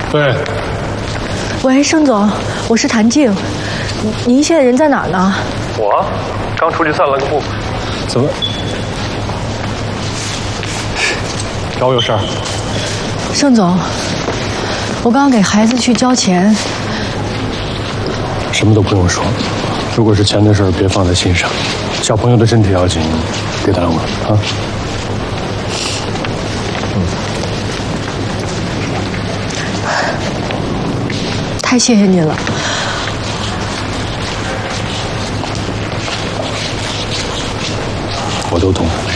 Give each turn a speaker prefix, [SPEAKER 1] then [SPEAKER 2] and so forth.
[SPEAKER 1] 对。
[SPEAKER 2] 喂，盛总，我是谭静，您现在人在哪儿呢？
[SPEAKER 1] 我刚出去散了个步。怎么？找我有事儿？
[SPEAKER 2] 盛总，我刚给孩子去交钱。
[SPEAKER 1] 什么都不用说，如果是钱的事儿，别放在心上。小朋友的身体要紧，别耽误了啊。
[SPEAKER 2] 太谢谢您了。
[SPEAKER 1] 我都懂。